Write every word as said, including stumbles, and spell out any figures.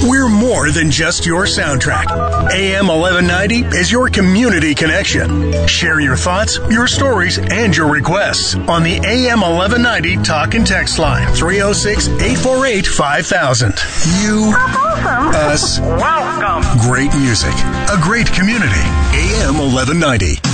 We're more than just your soundtrack. A M eleven ninety is your community connection. Share your thoughts, your stories, and your requests on the A M eleven ninety talk and text line, three oh six, eight four eight, five thousand. You, awesome. us, welcome. Great music, a great community. A M eleven ninety.